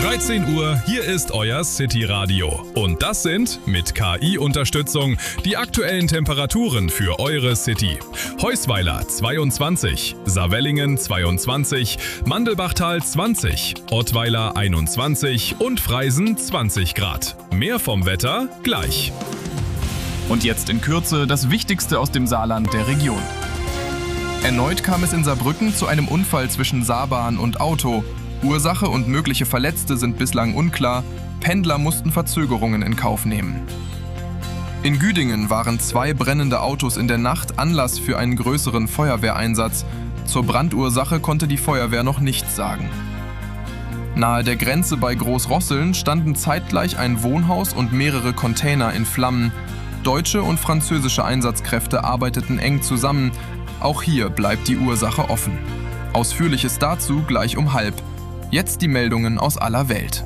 13 Uhr, hier ist euer City Radio. Und das sind, mit KI-Unterstützung, die aktuellen Temperaturen für eure City. Heusweiler 22, Savellingen 22, Mandelbachtal 20, Ottweiler 21 und Freisen 20 Grad. Mehr vom Wetter gleich. Und jetzt in Kürze das Wichtigste aus dem Saarland der Region. Erneut kam es in Saarbrücken zu einem Unfall zwischen Saarbahn und Auto. Ursache und mögliche Verletzte sind bislang unklar. Pendler mussten Verzögerungen in Kauf nehmen. In Güdingen waren 2 brennende Autos in der Nacht Anlass für einen größeren Feuerwehreinsatz. Zur Brandursache konnte die Feuerwehr noch nichts sagen. Nahe der Grenze bei Großrosseln standen zeitgleich ein Wohnhaus und mehrere Container in Flammen. Deutsche und französische Einsatzkräfte arbeiteten eng zusammen. Auch hier bleibt die Ursache offen. Ausführliches dazu gleich um 12:30. Jetzt die Meldungen aus aller Welt.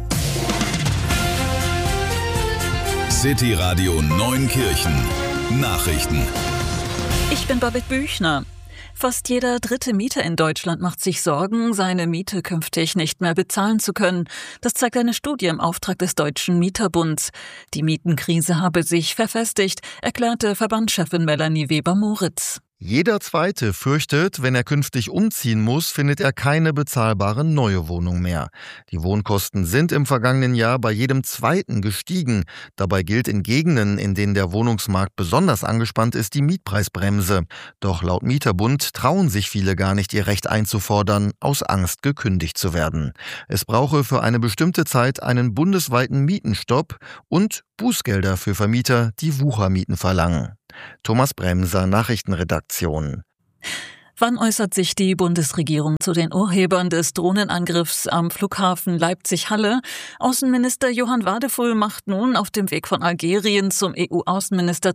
City Radio Neunkirchen. Nachrichten. Ich bin Babette Büchner. Fast jeder dritte Mieter in Deutschland macht sich Sorgen, seine Miete künftig nicht mehr bezahlen zu können. Das zeigt eine Studie im Auftrag des Deutschen Mieterbunds. Die Mietenkrise habe sich verfestigt, erklärte Verbandschefin Melanie Weber-Moritz. Jeder Zweite fürchtet, wenn er künftig umziehen muss, findet er keine bezahlbare neue Wohnung mehr. Die Wohnkosten sind im vergangenen Jahr bei jedem Zweiten gestiegen. Dabei gilt in Gegenden, in denen der Wohnungsmarkt besonders angespannt ist, die Mietpreisbremse. Doch laut Mieterbund trauen sich viele gar nicht, ihr Recht einzufordern, aus Angst gekündigt zu werden. Es brauche für eine bestimmte Zeit einen bundesweiten Mietenstopp und Bußgelder für Vermieter, die Wuchermieten verlangen. Thomas Bremser, Nachrichtenredaktion. Wann äußert sich die Bundesregierung zu den Urhebern des Drohnenangriffs am Flughafen Leipzig-Halle? Außenminister Johann Wadefull macht nun auf dem Weg von Algerien zum EU-Außenminister